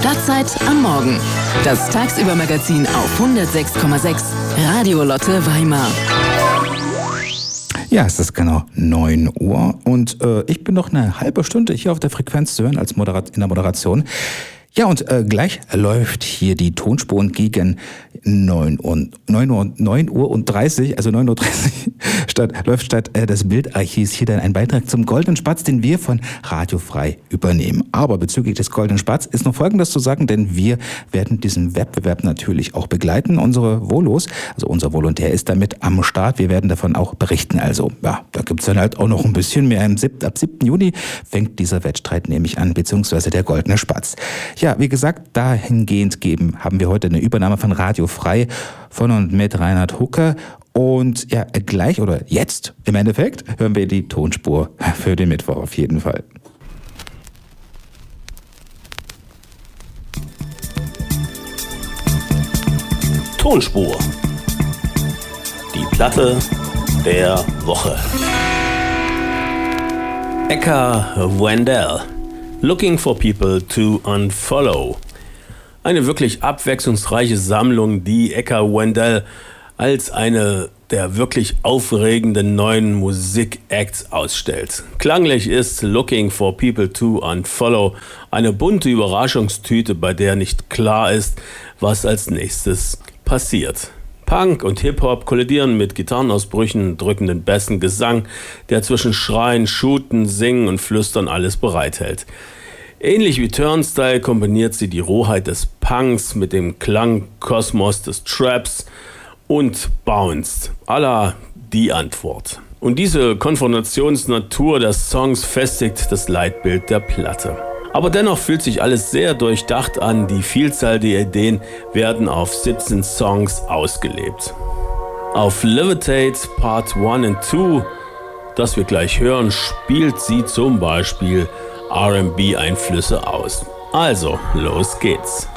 Stadtzeit am Morgen. Das Tagsüber-Magazin auf 106,6 Radio Lotte Weimar. Ja, es ist genau 9 Uhr und ich bin noch eine halbe Stunde hier auf der Frequenz zu hören als in der Moderation. Ja, und gleich läuft hier die Tonspur gegen 9 Uhr und 30, also 9.30 Uhr läuft statt des Bildarchivs hier dann ein Beitrag zum Goldenen Spatz, den wir von Radio Frei übernehmen. Aber bezüglich des Goldenen Spatz ist noch Folgendes zu sagen, denn wir werden diesen Wettbewerb natürlich auch begleiten. Unser Volontär ist damit am Start. Wir werden davon auch berichten. Also ja, da gibt's dann halt auch noch ein bisschen mehr. Ab 7. Juni fängt dieser Wettstreit nämlich an, beziehungsweise der Goldene Spatz. Ja, wie gesagt, dahingehend haben wir heute eine Übernahme von Radio Frei von und mit Reinhard Hucke. Und ja, gleich oder jetzt im Endeffekt hören wir die Tonspur für den Mittwoch auf jeden Fall. Tonspur. Die Platte der Woche. Eka Wendell. Looking for people to unfollow. Eine wirklich abwechslungsreiche Sammlung, die Eka Wendell als eine der wirklich aufregenden neuen Musik-Acts ausstellt. Klanglich ist Looking for People to Unfollow eine bunte Überraschungstüte, bei der nicht klar ist, was als nächstes passiert. Punk und Hip-Hop kollidieren mit Gitarrenausbrüchen, drückenden Bässen, Gesang, der zwischen Schreien, Shooten, Singen und Flüstern alles bereithält. Ähnlich wie Turnstile kombiniert sie die Rohheit des Punks mit dem Klangkosmos des Traps und bounced, à la Die Antwort. Und diese Konfrontationsnatur der Songs festigt das Leitbild der Platte. Aber dennoch fühlt sich alles sehr durchdacht an. Die Vielzahl der Ideen werden auf 17 Songs ausgelebt. Auf Levitate Part 1 und 2, das wir gleich hören, spielt sie zum Beispiel R&B-Einflüsse aus. Also, los geht's.